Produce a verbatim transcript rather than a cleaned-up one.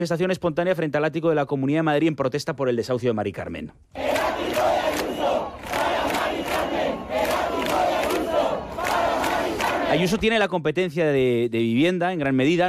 Manifestación espontánea frente al ático de la Comunidad de Madrid en protesta por el desahucio de Mari Carmen. El ático de Ayuso para Mari Carmen. El ático de Ayuso para Mari Carmen. Ayuso tiene la competencia de, de vivienda en gran medida.